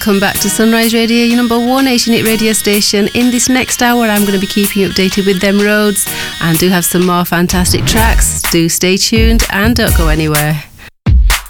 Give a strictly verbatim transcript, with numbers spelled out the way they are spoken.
Come back to Sunrise Radio, your number one Asian hit radio station. In this next hour, I'm going to be keeping you updated with them roads and do have some more fantastic tracks. Do stay tuned and don't go anywhere.